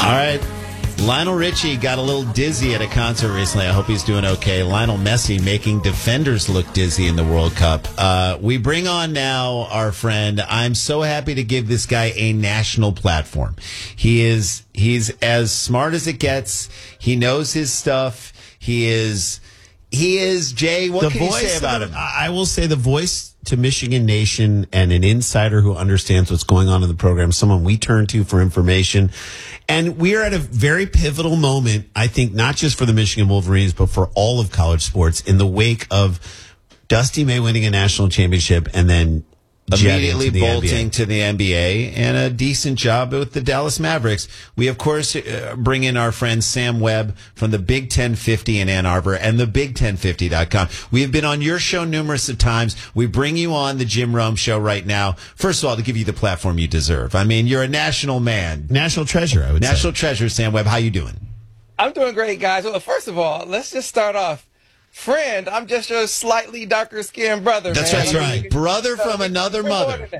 All right. Lionel Richie got a little dizzy at a concert recently. I hope he's doing okay. Lionel Messi making defenders look dizzy in the World Cup. We bring on now our friend. I'm so happy to give this guy a national platform. He's as smart as it gets. He knows his stuff. He is Jay. What can you say about him? I will say the voice to Michigan Nation and an insider who understands what's going on in the program, someone we turn to for information. And we are at a very pivotal moment, I think, not just for the Michigan Wolverines, but for all of college sports in the wake of Dusty May winning a national championship and then immediately bolting to the NBA and a decent job with the Dallas Mavericks. We, of course, bring in our friend Sam Webb from the Big 1050 in Ann Arbor and the Big1050.com. We have been on your show numerous of times. We bring you on the Jim Rome Show right now. First of all, to give you the platform you deserve. I mean, you're a national man. National treasure, I would say. National treasure, Sam Webb. How you doing? I'm doing great, guys. Well, first of all, let's just start off. Friend, I'm just your slightly darker skinned brother. That's man. right. Brother from another mother.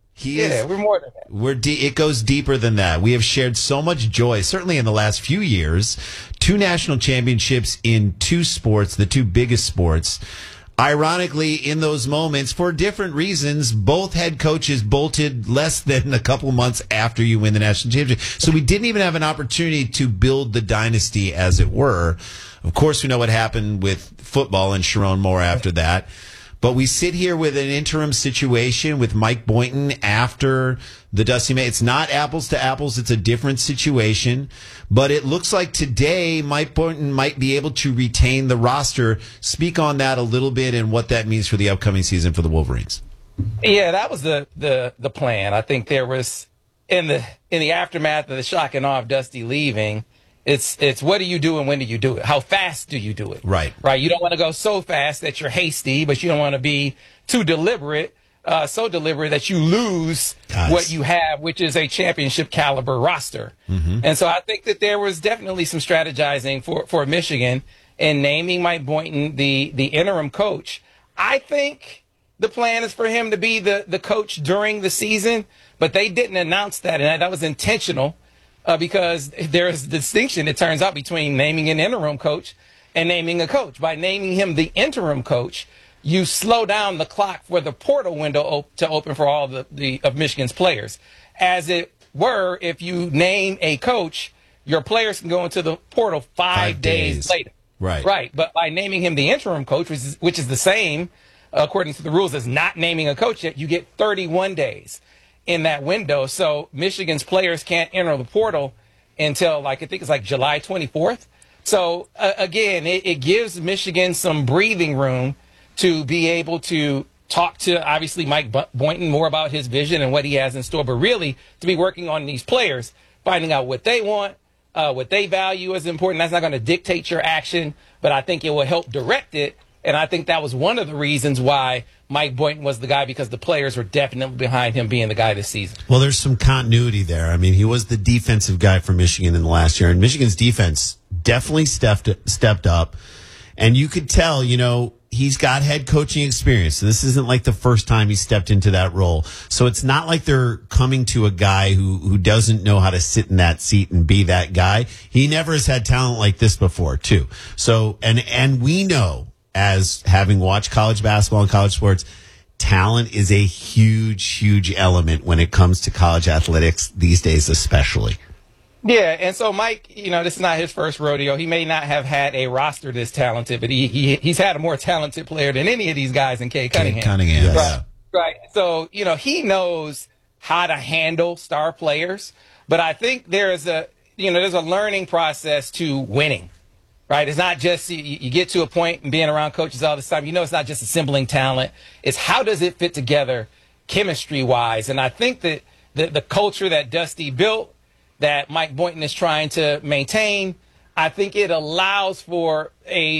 We're more than that. It goes deeper than that. We have shared so much joy, certainly in the last few years. 2 national championships in 2 sports, the 2 biggest sports. Ironically, in those moments, for different reasons, both head coaches bolted less than a couple months after you win the national championship. So we didn't even have an opportunity to build the dynasty, as it were. Of course, we know what happened with football and Sharon Moore after that. But we sit here with an interim situation with Mike Boynton after the Dusty May. It's not apples to apples. It's a different situation. But it looks like today Mike Boynton might be able to retain the roster. Speak on that a little bit and what that means for the upcoming season for the Wolverines. Yeah, that was the plan. I think there was in the aftermath of the shock and awe of Dusty leaving. It's what do you do and when do you do it? How fast do you do it? Right. You don't want to go so fast that you're hasty, but you don't want to be too deliberate, so deliberate that you lose what you have, which is a championship caliber roster. Mm-hmm. And so I think that there was definitely some strategizing for Michigan in naming Mike Boynton the interim coach. I think the plan is for him to be the coach during the season, but they didn't announce that, and that was intentional. Because there's a distinction, it turns out, between naming an interim coach and naming a coach. By naming him the interim coach, you slow down the clock for the portal window to open for all of Michigan's players. As it were, if you name a coach, your players can go into the portal 5 days later. Right. But by naming him the interim coach, which is the same, according to the rules, as not naming a coach yet, you get 31 days. In that window. So Michigan's players can't enter the portal until I think it's July 24th. So again, it gives Michigan some breathing room to be able to talk to obviously Mike Boynton more about his vision and what he has in store, but really to be working on these players, finding out what they want, what they value is important. That's not going to dictate your action, but I think it will help direct it. And I think that was one of the reasons why Mike Boynton was the guy, because the players were definitely behind him being the guy this season. Well, there's some continuity there. I mean, he was the defensive guy for Michigan in the last year, and Michigan's defense definitely stepped up. And you could tell, he's got head coaching experience. So this isn't like the first time he stepped into that role. So it's not like they're coming to a guy who doesn't know how to sit in that seat and be that guy. He never has had talent like this before, too. So, and we know, as having watched college basketball and college sports, talent is a huge, huge element when it comes to college athletics these days, especially. Yeah, and so Mike, this is not his first rodeo. He may not have had a roster this talented, but he's had a more talented player than any of these guys in Cade Cunningham. Yes. Right. So, he knows how to handle star players, but I think there's a learning process to winning. Right. It's not just you get to a point and being around coaches all this time. It's not just assembling talent. It's how does it fit together chemistry wise. And I think that the culture that Dusty built, that Mike Boynton is trying to maintain, I think it allows for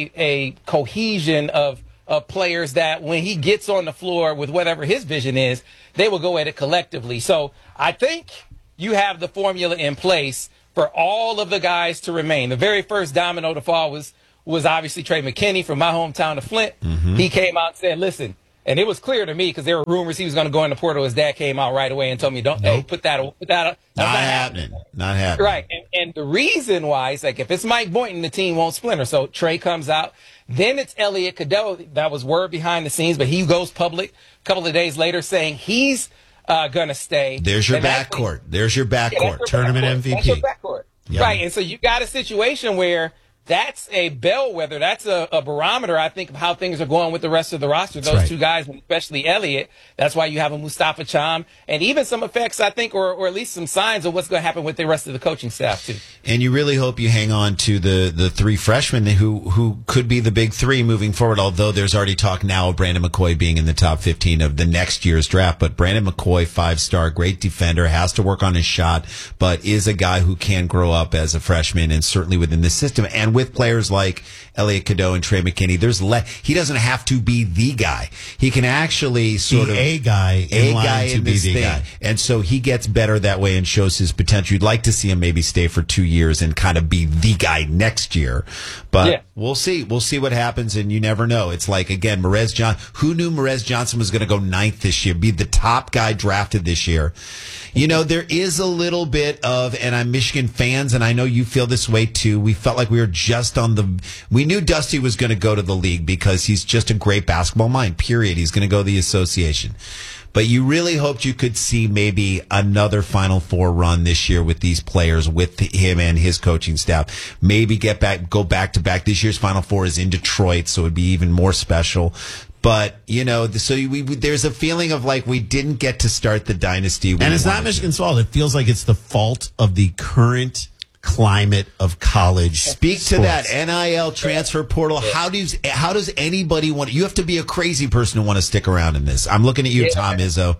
a cohesion of players that when he gets on the floor with whatever his vision is, they will go at it collectively. So I think you have the formula in place for all of the guys to remain. The very first domino to fall was obviously Trey McKinney from my hometown of Flint. Mm-hmm. He came out and said, listen, And it was clear to me because there were rumors he was going to go in the portal. His dad came out right away and told me, hey, put that up. Not happening. Not happening. Right. And the reason why is like, if it's Mike Boynton, the team won't splinter. So Trey comes out. Then it's Elliot Cadeau. That was word behind the scenes, but he goes public a couple of days later saying he's going to stay. There's your backcourt. There's your backcourt. Tournament MVP. That's your backcourt. Yep. Right. And so you got a situation where that's a bellwether. That's a barometer, I think, of how things are going with the rest of the roster. Those two guys, especially Elliott. That's why you have a Mustafa Cham, and even some effects, I think, or at least some signs of what's going to happen with the rest of the coaching staff, too. And you really hope you hang on to the three freshmen who could be the big three moving forward, although there's already talk now of Brandon McCoy being in the top 15 of the next year's draft. But Brandon McCoy, 5-star, great defender, has to work on his shot, but is a guy who can grow up as a freshman and certainly within the system. And with players like Elliot Cadeau and Trey McKinney, he doesn't have to be the guy. He can actually sort of a guy in this thing. And so he gets better that way and shows his potential. You'd like to see him maybe stay for 2 years and kind of be the guy next year. But we'll see. We'll see what happens, and you never know. It's like, again, who knew Merez Johnson was going to go 9th this year, be the top guy drafted this year? You know, there is a little bit of, and I'm Michigan fans, and I know you feel this way too. We felt like we were just we knew Dusty was going to go to the league because he's just a great basketball mind, period. He's going to go to the association. But you really hoped you could see maybe another Final Four run this year with these players, with him and his coaching staff. Maybe go back to back. This year's Final Four is in Detroit, so it'd be even more special. But, you know, so there's a feeling of like we didn't get to start the dynasty. And it's not Michigan's fault. It feels like it's the fault of the current climate of college. Speak to that NIL transfer portal. How does anybody want? You have to be a crazy person to want to stick around in this. I'm looking at you, Tom Izzo.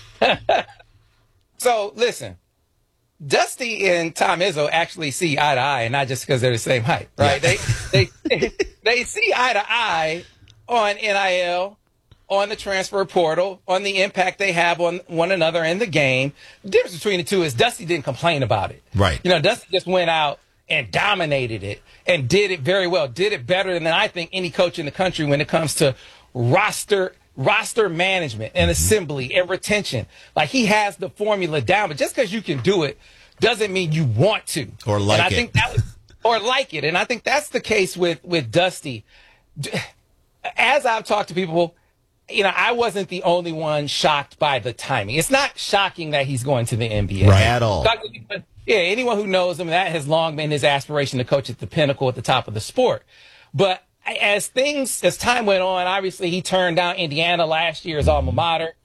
So listen, Dusty and Tom Izzo actually see eye to eye, and not just because they're the same height, right? Yeah. They see eye to eye on NIL, on the transfer portal, on the impact they have on one another in the game. The difference between the two is Dusty didn't complain about it. Right. You know, Dusty just went out and dominated it and did it very well. Did it better than I think any coach in the country when it comes to roster management and assembly and retention. Like, he has the formula down, but just because you can do it doesn't mean you want to. Or like it. Or like it. And I think that's the case with Dusty. As I've talked to people, you know, I wasn't the only one shocked by the timing. It's not shocking that he's going to the NBA. Right, at all. Yeah, anyone who knows him, that has long been his aspiration to coach at the pinnacle at the top of the sport. But as time went on, obviously he turned down Indiana last year, his alma mater.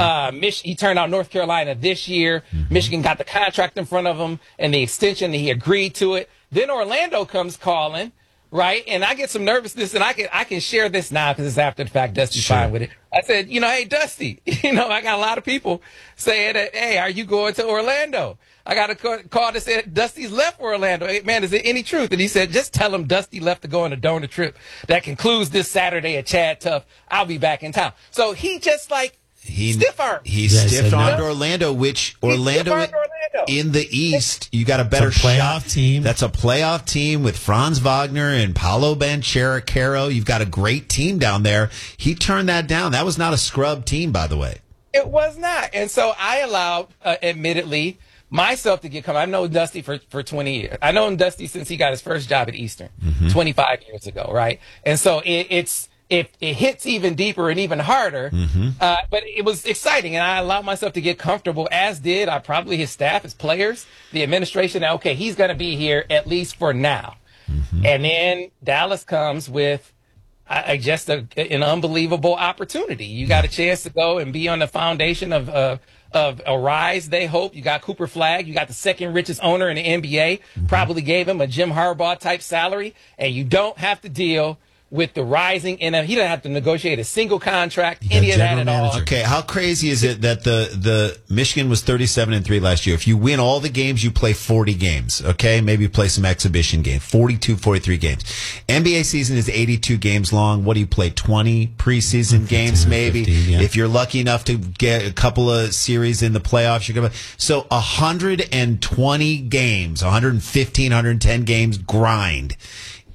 He turned out North Carolina this year. Michigan got the contract in front of him and the extension, and he agreed to it. Then Orlando comes calling. Right. And I get some nervousness, and I can share this now because it's after the fact. Dusty's fine with it. I said, you know, hey, Dusty, you know, I got a lot of people saying that, hey, are you going to Orlando? I got a call that said Dusty's left for Orlando. Hey, man, is there any truth? And he said, just tell him Dusty left to go on a donor trip that concludes this Saturday at Chad Tuff. I'll be back in town. So he just stiff-armed. He stiff-armed Orlando, which Orlando in the East, you got a better playoff team. That's a playoff team with Franz Wagner and Paolo Banchero. You've got a great team down there. He turned that down. That was not a scrub team, by the way. It was not. And so I allowed, admittedly, myself to get comfortable. I've known Dusty for 20 years. I've known Dusty since he got his first job at Eastern 25 years ago, right? And so it hits even deeper and even harder, but it was exciting, and I allowed myself to get comfortable, as did probably his staff, his players, the administration. Okay, he's going to be here at least for now. And then Dallas comes with just an unbelievable opportunity. You got a chance to go and be on the foundation of a rise, they hope. You got Cooper Flagg. You got the second richest owner in the NBA. Probably gave him a Jim Harbaugh-type salary, and you don't have to deal with the rising, he doesn't have to negotiate a single contract, any of that at all. Okay, how crazy is it that the Michigan was 37-3 last year? If you win all the games, you play 40 games, okay? Maybe play some exhibition games, 42, 43 games. NBA season is 82 games long. What do you play, 20 preseason games maybe? 15, yeah. If you're lucky enough to get a couple of series in the playoffs, you're going to. So 120 games, 115, 110 games grind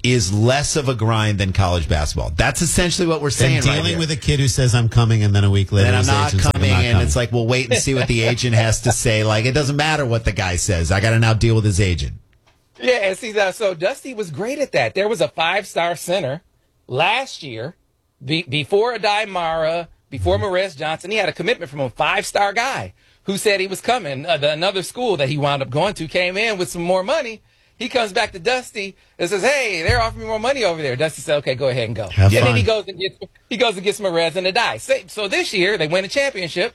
is less of a grind than college basketball. That's essentially what we're saying. Dealing right here. with a kid who says I'm coming, and then a week later, Then I'm his not agent's coming, like, I'm not and coming. it's like, well, wait and see what the agent has to say. Like, it doesn't matter what the guy says. I got to now deal with his agent. Yeah, and see that. So Dusty was great at that. There was a 5-star center last year, before Adai Mara, before Morez Johnson. He had a commitment from a 5-star guy who said he was coming. Another school that he wound up going to came in with some more money. He comes back to Dusty and says, "Hey, they're offering me more money over there." Dusty said, "Okay, go ahead and go." Have and fun. then he goes and gets Morez and Adai. So this year they win a championship.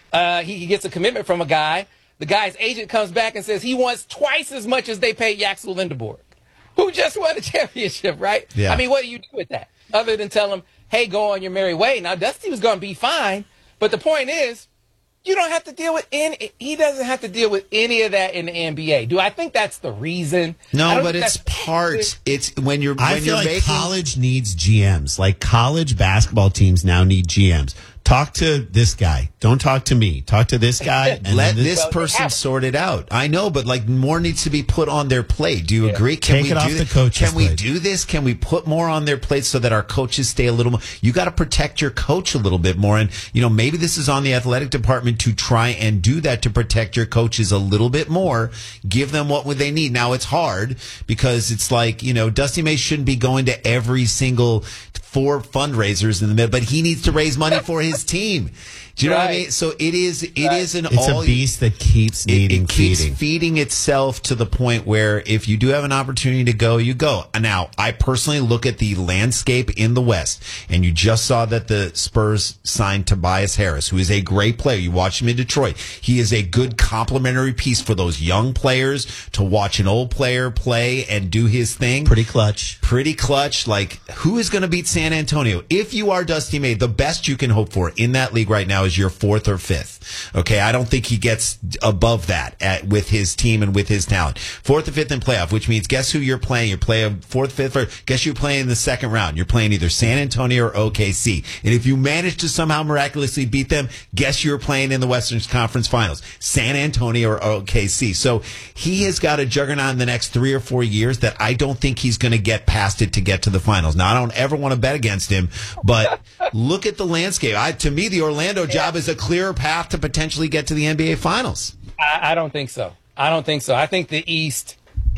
He gets a commitment from a guy. The guy's agent comes back and says he wants twice as much as they paid Yaxel Lindeborg, who just won a championship, right? Yeah. I mean, what do you do with that other than tell him, "Hey, go on your merry way"? Now, Dusty was going to be fine, but the point is, you don't have to deal with he doesn't have to deal with any of that in the NBA. Do I think that's the reason? I No, don't but think it's that's- part. It's when you're I when feel you're like making college needs GMs. Like college basketball teams now need GMs. Talk to this guy. Don't talk to me. Talk to this guy. And let then this Well, they person haven't. sort it out. I know, but like more needs to be put on their plate. Do you agree? Can Take we it do off this? the coach's Can we plate. do this? Can we put more on their plate so that our coaches stay a little more? You got to protect your coach a little bit more, and maybe this is on the athletic department to try and do that to protect your coaches a little bit more. Give them what they need. Now it's hard because it's like Dusty May shouldn't be going to every single 4 fundraisers in the middle, but he needs to raise money for his team. Do you know what I Right. mean? So it is an it's all a beast that keeps needing it keeps feeding. feeding itself to the point where if you do have an opportunity to go, you go. Now, I personally look at the landscape in the West, and you just saw that the Spurs signed Tobias Harris, who is a great player. You watch him in Detroit. He is a good complementary piece for those young players to watch an old player play and do his thing. Pretty clutch. Pretty clutch. Like, who is going to beat San Antonio? If you are Dusty May, the best you can hope for in that league right now is your 4th or 5th. Okay, I don't think he gets above that with his team and with his talent. 4th or 5th in playoff, which means guess who you're playing? You're playing 4th, 5th, or guess you're playing in the second round. You're playing either San Antonio or OKC. And if you manage to somehow miraculously beat them, guess you're playing in the Western Conference Finals. San Antonio or OKC. So he has got a juggernaut in the next 3 or 4 years that I don't think he's going to get past it to get to the finals. Now, I don't ever want to bet against him, but look at the landscape. To me, the Orlando job is a clearer path to potentially get to the NBA Finals. I don't think so. I think the East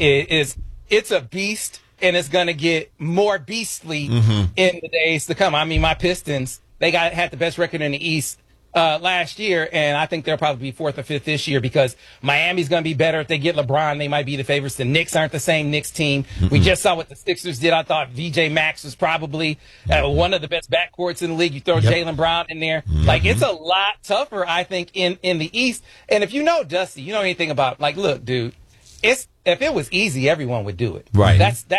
it's a beast, and it's going to get more beastly in the days to come. I mean, my Pistons, they had the best record in the East last year, and I think they'll probably be 4th or 5th this year because Miami's going to be better. If they get LeBron, they might be the favorites. The Knicks aren't the same Knicks team. We just saw what the Sixers did. I thought VJ Max was probably one of the best backcourts in the league. You throw Jaylen Brown in there. Like, it's a lot tougher, I think, in the East. And if you know Dusty, you know anything about, like, look, dude, if it was easy, everyone would do it. Right.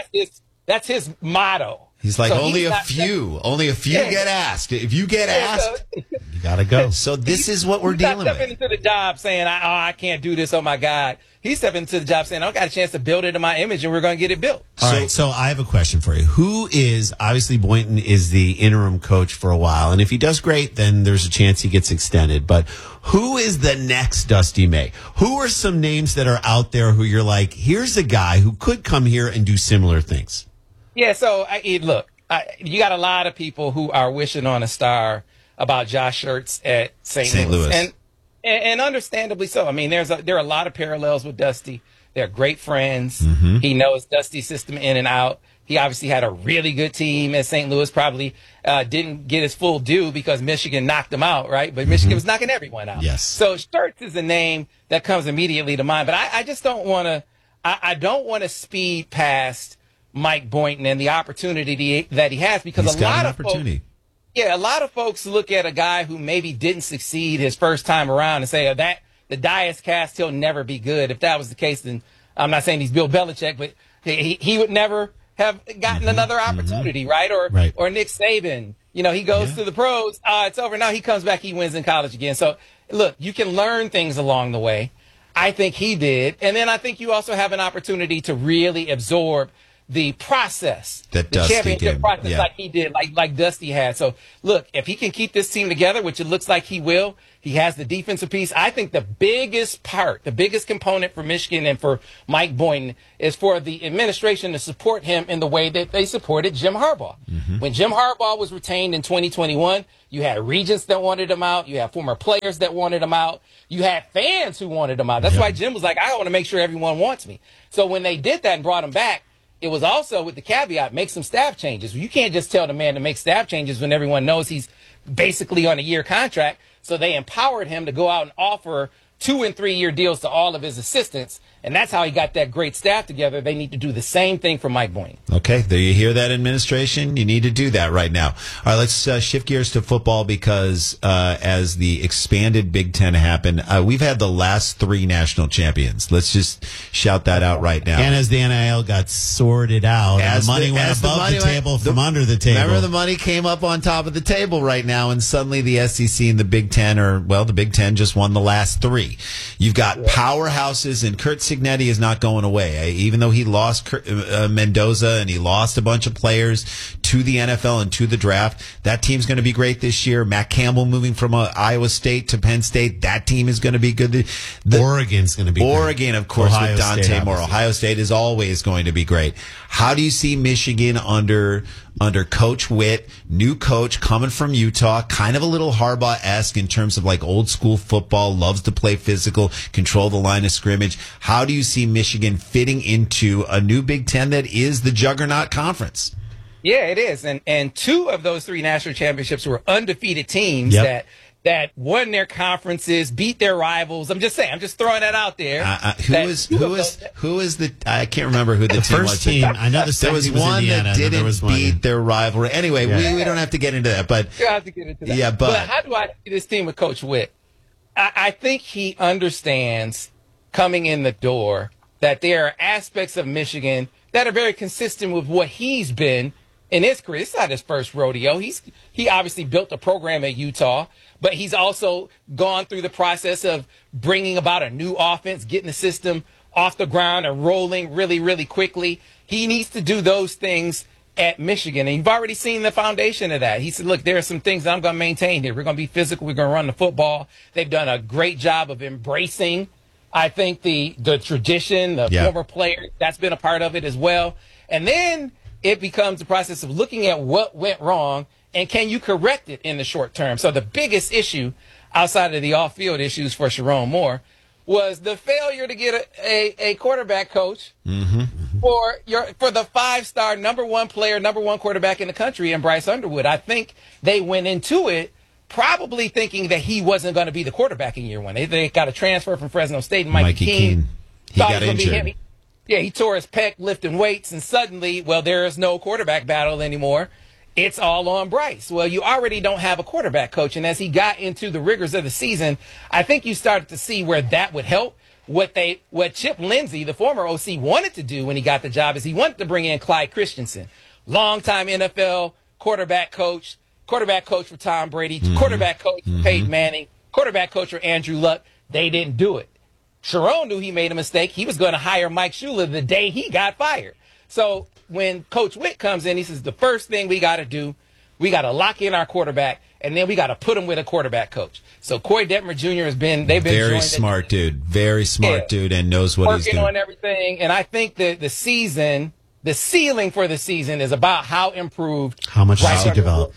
That's his motto. He's like, So only he's a not- few get asked. If you get asked, You gotta go. so this is what we're He's not dealing stepping with. into the job saying, I can't do this. Oh, my God. He's stepping into the job saying, I got a chance to build it in my image, and we're going to get it built. All right, so I have a question for you. Who is, obviously Boynton is the interim coach for a while, and if he does great, then there's a chance he gets extended. But who is the next Dusty May? Who are some names that are out there who you're like, here's a guy who could come here and do similar things? Yeah, so look, you got a lot of people who are wishing on a star about Josh Schertz at St. Louis. And understandably so. I mean, there are a lot of parallels with Dusty. They're great friends. He knows Dusty's system in and out. He obviously had a really good team at St. Louis. Probably didn't get his full due because Michigan knocked him out, right? But Michigan was knocking everyone out. Yes. So Schertz is a name that comes immediately to mind. But I just don't want to. I don't want to speed past Mike Boynton and the opportunity that he has because He's a got lot an of opportunity. a lot of folks look at a guy who maybe didn't succeed his first time around and say, that the die is cast, he'll never be good. If that was the case, then I'm not saying he's Bill Belichick, but he would never have gotten another opportunity, right? Or Nick Saban. He goes to the pros, it's over. Now he comes back, he wins in college again. So, look, you can learn things along the way. I think he did. And then I think you also have an opportunity to really absorb the process, That the Dusty championship did, process, like he did, like Dusty had. So, look, if he can keep this team together, which it looks like he will, He has the defensive piece. I think the biggest component for Michigan and for Mike Boynton is for the administration to support him in the way that they supported Jim Harbaugh. Mm-hmm. When Jim Harbaugh was retained in 2021, you had regents that wanted him out. You had former players that wanted him out. You had fans who wanted him out. That's why Jim was like, I want to make sure everyone wants me. So when they did that and brought him back, it was also with the caveat, make some staff changes. You can't just tell the man to make staff changes when everyone knows he's basically on a year contract. So they empowered him to go out and offer 2- and 3-year deals to all of his assistants. And that's how he got that great staff together. They need to do the same thing for Mike Boynton. Okay, there you hear that, administration. You need to do that right now. All right, let's shift gears to football because as the expanded Big Ten happened, we've had the last 3 national champions. Let's just shout that out right now. And as the NIL got sorted out, as the money went above the table from under the table. Remember, the money came up on top of the table right now, and suddenly the SEC and the Big Ten the Big Ten just won the last 3. You've got powerhouses, and Kurt Cignetti is not going away. Even though he lost Mendoza and he lost a bunch of players to the NFL and to the draft, that team's going to be great this year. Matt Campbell moving from Iowa State to Penn State, that team is going to be good. Oregon's going to be Oregon, great. Of course, Ohio with Dante State, Moore. Ohio State is always going to be great. How do you see Michigan under Coach Witt, new coach coming from Utah, kind of a little Harbaugh-esque in terms of like old school football, loves to play physical, control the line of scrimmage. How do you see Michigan fitting into a new Big Ten that is the juggernaut conference? Yeah, it is. And 2 of those 3 national championships were undefeated teams that won their conferences, beat their rivals. I'm just saying. I'm just throwing that out there. Who is the? I can't remember who the team was. First team. I know the second there was was one Indiana, that didn't beat their rivalry. Anyway, we don't have to get into that. But you have to get into that. Yeah, but how do I see this team with Coach Witt? I think he understands coming in the door that there are aspects of Michigan that are very consistent with what he's been in his career. It's not his first rodeo. He obviously built a program at Utah, but he's also gone through the process of bringing about a new offense, getting the system off the ground and rolling really, really quickly. He needs to do those things at Michigan, and you've already seen the foundation of that. He said, look, there are some things that I'm going to maintain here. We're going to be physical. We're going to run the football. They've done a great job of embracing, I think, the tradition, the former player. That's been a part of it as well. And then it becomes the process of looking at what went wrong and can you correct it in the short term. So the biggest issue outside of the off-field issues for Sharon Moore was the failure to get a quarterback coach for the 5-star number 1 player, number 1 quarterback in the country, and Bryce Underwood. I think they went into it probably thinking that he wasn't going to be the quarterback in year 1. They got a transfer from Fresno State, Mikey Keene. He got injured. He tore his pec lifting weights, and suddenly, there is no quarterback battle anymore. It's all on Bryce. Well, you already don't have a quarterback coach, and as he got into the rigors of the season, I think you started to see where that would help. What Chip Lindsey, the former OC, wanted to do when he got the job is he wanted to bring in Clyde Christensen, longtime NFL quarterback coach for Tom Brady, quarterback coach for Peyton Manning, quarterback coach for Andrew Luck. They didn't do it. Sharon knew he made a mistake. He was going to hire Mike Shula the day he got fired. So when Coach Witt comes in, he says the first thing we got to do, we got to lock in our quarterback, and then we got to put him with a quarterback coach. So Corey Detmer Jr. they've been very smart dude, and knows what he's doing. Working on everything, and I think that the ceiling for the season is about how improved. How much has he developed?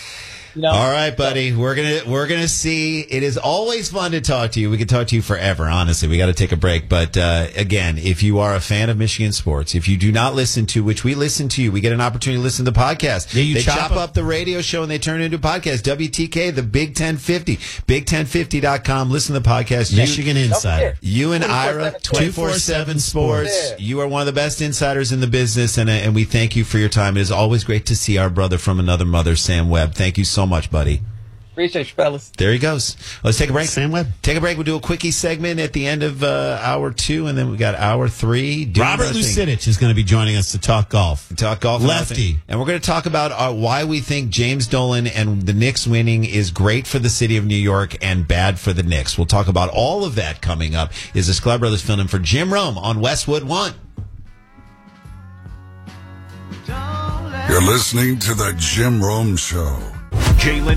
All right, buddy. We're gonna see. It is always fun to talk to you. We could talk to you forever. Honestly, we got to take a break. But again, if you are a fan of Michigan sports, if you do not listen to, which we listen to, we get an opportunity to listen to the podcast. Yeah, they chop up the radio show and they turn it into a podcast. WTK, the Big 1050, Big1050.com. Listen to the podcast. Michigan Insider. You and Ira, 24/7 Sports. You are one of the best insiders in the business, and we thank you for your time. It is always great to see our brother from another mother, Sam Webb. Thank you so much, buddy. Appreciate you, fellas. There he goes. Let's take a break. Sam Webb. Take a break. We'll do a quickie segment at the end of hour 2, and then we got hour 3. Robert Lucinich is going to be joining us to talk golf. Lefty. And we're going to talk about why we think James Dolan and the Knicks winning is great for the city of New York and bad for the Knicks. We'll talk about all of that coming up. Is the Sklar Brothers filling in for Jim Rome on Westwood One. You're listening to the Jim Rome Show. Jalen